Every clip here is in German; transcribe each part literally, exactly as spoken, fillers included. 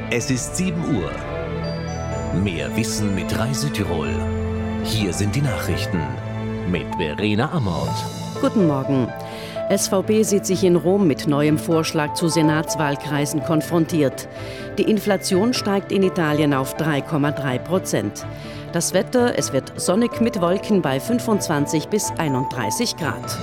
Es ist sieben Uhr. Mehr Wissen mit Rai Südtirol. Hier sind die Nachrichten mit Verena Amort. Guten Morgen. S V B sieht sich in Rom mit neuem Vorschlag zu Senatswahlkreisen konfrontiert. Die Inflation steigt in Italien auf drei Komma drei Prozent. Das Wetter, es wird sonnig mit Wolken bei fünfundzwanzig bis einunddreißig Grad.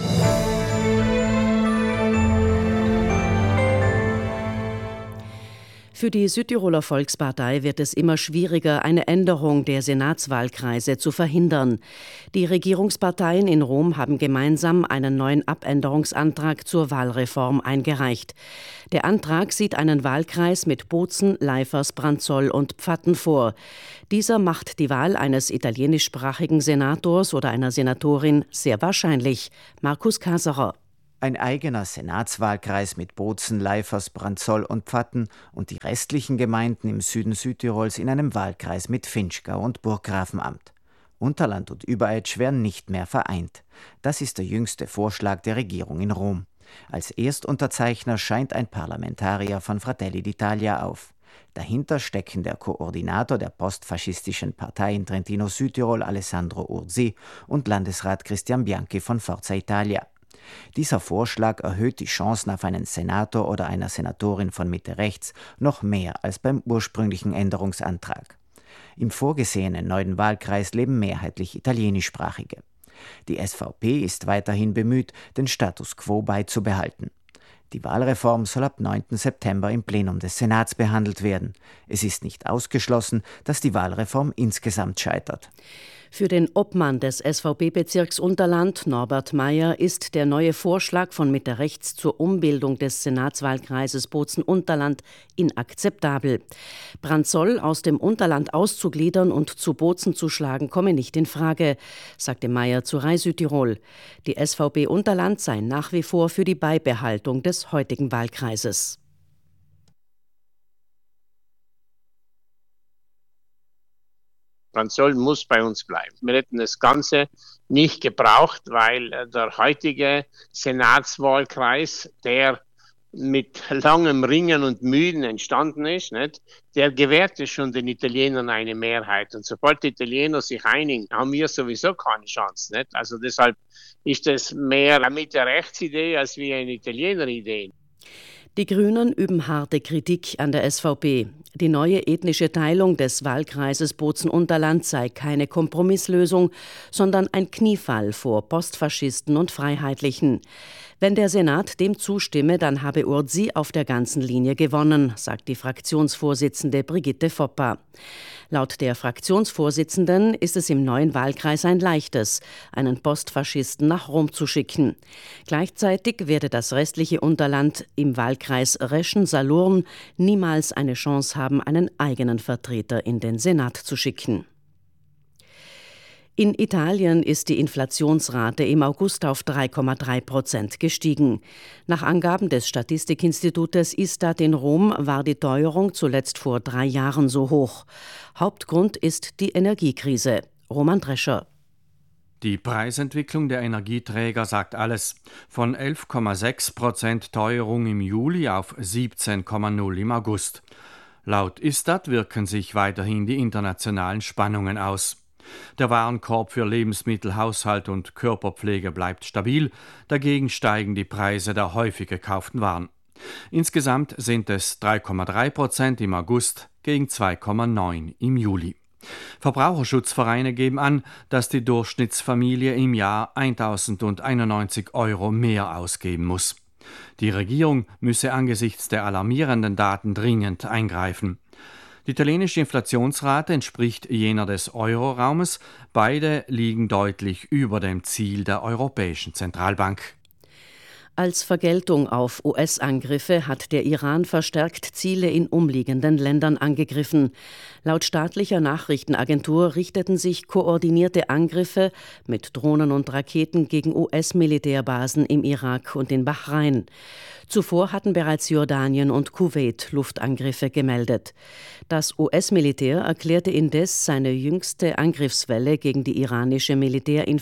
Für die Südtiroler Volkspartei wird es immer schwieriger, eine Änderung der Senatswahlkreise zu verhindern. Die Regierungsparteien in Rom haben gemeinsam einen neuen Abänderungsantrag zur Wahlreform eingereicht. Der Antrag sieht einen Wahlkreis mit Bozen, Leifers, Branzoll und Pfatten vor. Dieser macht die Wahl eines italienischsprachigen Senators oder einer Senatorin sehr wahrscheinlich. Markus Kaserer. Ein eigener Senatswahlkreis mit Bozen, Leifers, Branzoll und Pfatten und die restlichen Gemeinden im Süden Südtirols in einem Wahlkreis mit Vinschgau und Burggrafenamt. Unterland und Überetsch werden nicht mehr vereint. Das ist der jüngste Vorschlag der Regierung in Rom. Als Erstunterzeichner scheint ein Parlamentarier von Fratelli d'Italia auf. Dahinter stecken der Koordinator der postfaschistischen Partei in Trentino-Südtirol, Alessandro Ursi, und Landesrat Christian Bianchi von Forza Italia. Dieser Vorschlag erhöht die Chancen auf einen Senator oder einer Senatorin von Mitte rechts noch mehr als beim ursprünglichen Änderungsantrag. Im vorgesehenen neuen Wahlkreis leben mehrheitlich Italienischsprachige. Die S V P ist weiterhin bemüht, den Status quo beizubehalten. Die Wahlreform soll ab neunten September im Plenum des Senats behandelt werden. Es ist nicht ausgeschlossen, dass die Wahlreform insgesamt scheitert. Für den Obmann des S V B-Bezirks Unterland, Norbert Meyer, ist der neue Vorschlag von Mitte rechts zur Umbildung des Senatswahlkreises Bozen-Unterland inakzeptabel. Branzoll aus dem Unterland auszugliedern und zu Bozen zu schlagen, komme nicht in Frage, sagte Meyer zu Rai Südtirol. Die S V B Unterland sei nach wie vor für die Beibehaltung des heutigen Wahlkreises. Branzoll muss bei uns bleiben. Wir hätten das Ganze nicht gebraucht, weil der heutige Senatswahlkreis, der mit langem Ringen und Mühen entstanden ist, nicht, der gewährte schon den Italienern eine Mehrheit. Und sobald die Italiener sich einigen, haben wir sowieso keine Chance. Nicht? Also deshalb ist das mehr eine Mitte-Rechts-Idee als wie eine Italiener-Idee. Die Grünen üben harte Kritik an der S V B. Die neue ethnische Teilung des Wahlkreises Bozen-Unterland sei keine Kompromisslösung, sondern ein Kniefall vor Postfaschisten und Freiheitlichen. Wenn der Senat dem zustimme, dann habe Ursi auf der ganzen Linie gewonnen, sagt die Fraktionsvorsitzende Brigitte Foppa. Laut der Fraktionsvorsitzenden ist es im neuen Wahlkreis ein leichtes, einen Postfaschisten nach Rom zu schicken. Gleichzeitig werde das restliche Unterland im Wahlkreis Reschen-Salurn niemals eine Chance haben, einen eigenen Vertreter in den Senat zu schicken. In Italien ist die Inflationsrate im August auf drei Komma drei Prozent gestiegen. Nach Angaben des Statistikinstitutes Istat in Rom war die Teuerung zuletzt vor drei Jahren so hoch. Hauptgrund ist die Energiekrise. Roman Drescher. Die Preisentwicklung der Energieträger sagt alles. Von elf Komma sechs Prozent Teuerung im Juli auf siebzehn Komma null im August. Laut Istat wirken sich weiterhin die internationalen Spannungen aus. Der Warenkorb für Lebensmittel, Haushalt und Körperpflege bleibt stabil, dagegen steigen die Preise der häufig gekauften Waren. Insgesamt sind es drei Komma drei Prozent im August gegen zwei Komma neun im Juli. Verbraucherschutzvereine geben an, dass die Durchschnittsfamilie im Jahr eintausendeinundneunzig Euro mehr ausgeben muss. Die Regierung müsse angesichts der alarmierenden Daten dringend eingreifen. Die italienische Inflationsrate entspricht jener des Euroraumes. Beide liegen deutlich über dem Ziel der Europäischen Zentralbank. Als Vergeltung auf U S-Angriffe hat der Iran verstärkt Ziele in umliegenden Ländern angegriffen. Laut staatlicher Nachrichtenagentur richteten sich koordinierte Angriffe mit Drohnen und Raketen gegen U S-Militärbasen im Irak und in Bahrain. Zuvor hatten bereits Jordanien und Kuwait Luftangriffe gemeldet. Das U S-Militär erklärte indes seine jüngste Angriffswelle gegen die iranische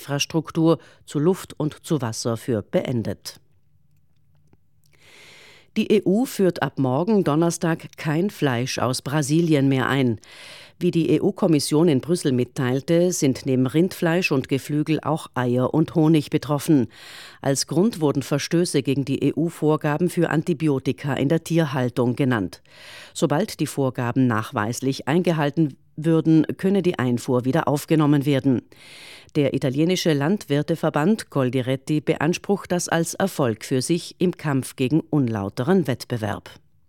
Militärinfrastruktur zu Luft und zu Wasser für beendet. Die E U führt ab morgen Donnerstag kein Fleisch aus Brasilien mehr ein. Wie die E U-Kommission in Brüssel mitteilte, sind neben Rindfleisch und Geflügel auch Eier und Honig betroffen. Als Grund wurden Verstöße gegen die E U-Vorgaben für Antibiotika in der Tierhaltung genannt. Sobald die Vorgaben nachweislich eingehalten würden, könne die Einfuhr wieder aufgenommen werden. Der italienische Landwirteverband Coldiretti beansprucht das als Erfolg für sich im Kampf gegen unlauteren Wettbewerb.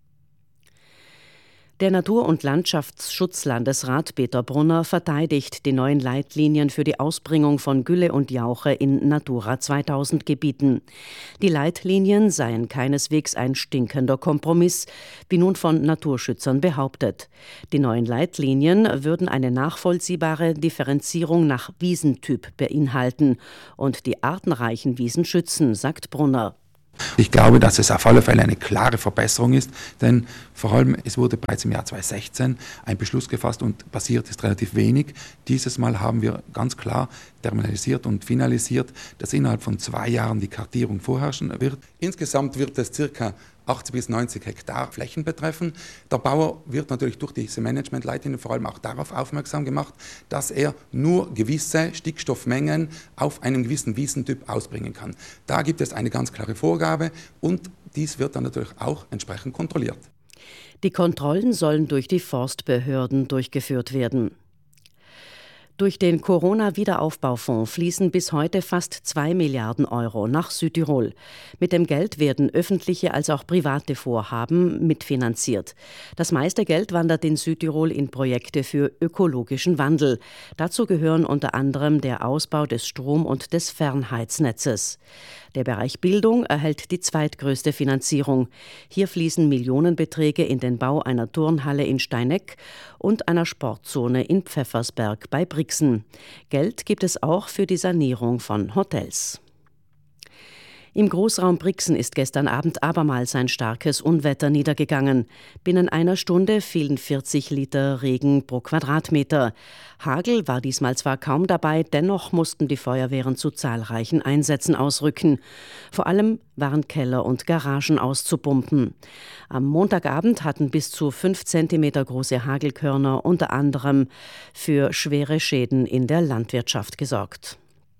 Der Natur- und Landschaftsschutzlandesrat Peter Brunner verteidigt die neuen Leitlinien für die Ausbringung von Gülle und Jauche in Natura zweitausend Gebieten. Die Leitlinien seien keineswegs ein stinkender Kompromiss, wie nun von Naturschützern behauptet. Die neuen Leitlinien würden eine nachvollziehbare Differenzierung nach Wiesentyp beinhalten und die artenreichen Wiesen schützen, sagt Brunner. Ich glaube, dass es auf alle Fälle eine klare Verbesserung ist, denn vor allem es wurde bereits im Jahr zweitausendsechzehn ein Beschluss gefasst und passiert ist relativ wenig. Dieses Mal haben wir ganz klar terminalisiert und finalisiert, dass innerhalb von zwei Jahren die Kartierung vorherrschen wird. Insgesamt wird es circa achtzig bis neunzig Hektar Flächen betreffen. Der Bauer wird natürlich durch diese Managementleitlinien vor allem auch darauf aufmerksam gemacht, dass er nur gewisse Stickstoffmengen auf einem gewissen Wiesentyp ausbringen kann. Da gibt es eine ganz klare Vorgabe und dies wird dann natürlich auch entsprechend kontrolliert. Die Kontrollen sollen durch die Forstbehörden durchgeführt werden. Durch den Corona-Wiederaufbaufonds fließen bis heute fast zwei Milliarden Euro nach Südtirol. Mit dem Geld werden öffentliche als auch private Vorhaben mitfinanziert. Das meiste Geld wandert in Südtirol in Projekte für ökologischen Wandel. Dazu gehören unter anderem der Ausbau des Strom- und des Fernheiznetzes. Der Bereich Bildung erhält die zweitgrößte Finanzierung. Hier fließen Millionenbeträge in den Bau einer Turnhalle in Steineck und einer Sportzone in Pfeffersberg bei Brixen. Geld gibt es auch für die Sanierung von Hotels. Im Großraum Brixen ist gestern Abend abermals ein starkes Unwetter niedergegangen. Binnen einer Stunde fielen vierzig Liter Regen pro Quadratmeter. Hagel war diesmal zwar kaum dabei, dennoch mussten die Feuerwehren zu zahlreichen Einsätzen ausrücken. Vor allem waren Keller und Garagen auszupumpen. Am Montagabend hatten bis zu fünf Zentimeter große Hagelkörner unter anderem für schwere Schäden in der Landwirtschaft gesorgt.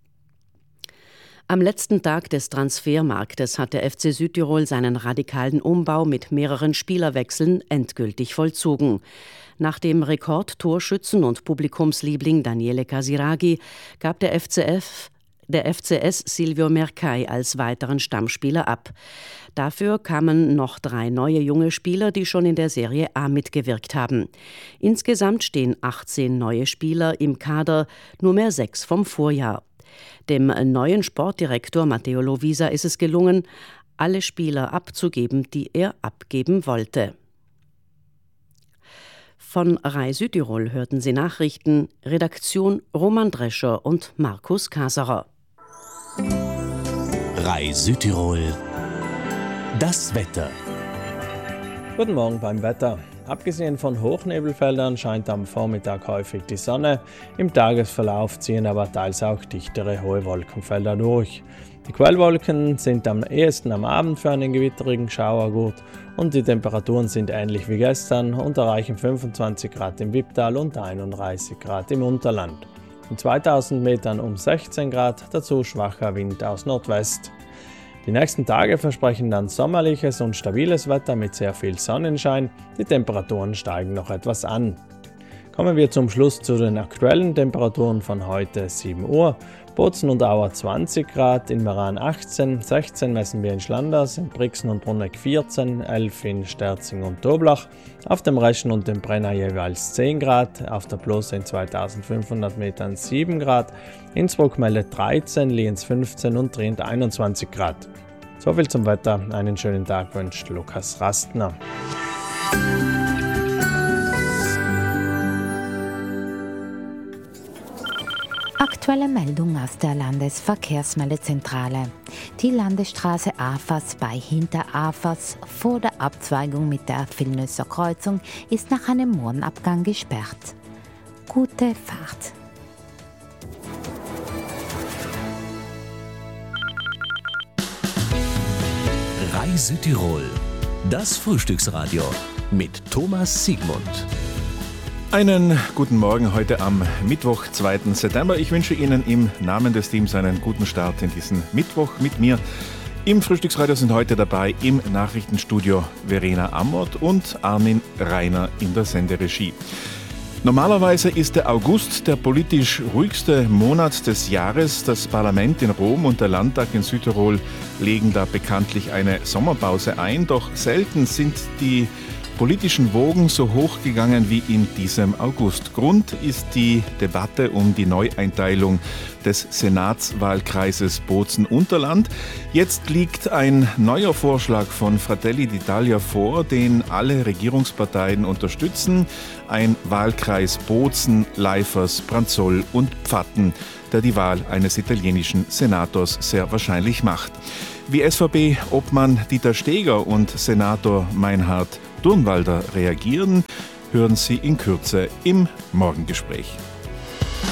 Am letzten Tag des Transfermarktes hat der F C Südtirol seinen radikalen Umbau mit mehreren Spielerwechseln endgültig vollzogen. Nach dem Rekordtorschützen und Publikumsliebling Daniele Casiraghi gab der F C F der F C S Silvio Mercai als weiteren Stammspieler ab. Dafür kamen noch drei neue junge Spieler, die schon in der Serie A mitgewirkt haben. Insgesamt stehen achtzehn neue Spieler im Kader, nur mehr sechs vom Vorjahr. Dem neuen Sportdirektor Matteo Lovisa ist es gelungen, alle Spieler abzugeben, die er abgeben wollte. Von Rai Südtirol hörten Sie Nachrichten, Redaktion Roman Drescher und Markus Kaserer. Rai Südtirol, das Wetter. Guten Morgen beim Wetter. Abgesehen von Hochnebelfeldern scheint am Vormittag häufig die Sonne. Im Tagesverlauf ziehen aber teils auch dichtere hohe Wolkenfelder durch. Die Quellwolken sind am ehesten am Abend für einen gewitterigen Schauer gut und die Temperaturen sind ähnlich wie gestern und erreichen fünfundzwanzig Grad im Wipptal und einunddreißig Grad im Unterland. In zweitausend Metern um sechzehn Grad, dazu schwacher Wind aus Nordwest. Die nächsten Tage versprechen dann sommerliches und stabiles Wetter mit sehr viel Sonnenschein. Die Temperaturen steigen noch etwas an. Kommen wir zum Schluss zu den aktuellen Temperaturen von heute sieben Uhr. Bozen und Auer zwanzig Grad, in Meran achtzehn, sechzehn messen wir in Schlanders, in Brixen und Bruneck vierzehn, elf in Sterzing und Toblach, auf dem Reschen und dem Brenner jeweils zehn Grad, auf der Blose in zweitausendfünfhundert Metern sieben Grad, Innsbruck meldet dreizehn, Lienz fünfzehn und Trient einundzwanzig Grad. Soviel zum Wetter, einen schönen Tag wünscht Lukas Rastner. Aktuelle Meldung aus der Landesverkehrsmeldezentrale. Die Landesstraße Afers bei Hinterafers vor der Abzweigung mit der Villnösser Kreuzung ist nach einem Morgenabgang gesperrt. Gute Fahrt! Rai Südtirol, Das Frühstücksradio mit Thomas Siegmund. Einen guten Morgen heute am Mittwoch, zweiten September. Ich wünsche Ihnen im Namen des Teams einen guten Start in diesen Mittwoch mit mir. Im Frühstücksradio sind heute dabei im Nachrichtenstudio Verena Amort und Armin Reiner in der Senderegie. Normalerweise ist der August der politisch ruhigste Monat des Jahres. Das Parlament in Rom und der Landtag in Südtirol legen da bekanntlich eine Sommerpause ein. Doch selten sind die politischen Wogen so hoch gegangen wie in diesem August. Grund ist die Debatte um die Neueinteilung des Senatswahlkreises Bozen-Unterland. Jetzt liegt ein neuer Vorschlag von Fratelli d'Italia vor, den alle Regierungsparteien unterstützen. Ein Wahlkreis Bozen, Leifers, Branzoll und Pfatten, der die Wahl eines italienischen Senators sehr wahrscheinlich macht. Wie S V B-Obmann Dieter Steger und Senator Meinhard Durnwalder reagieren, hören Sie in Kürze im Morgengespräch.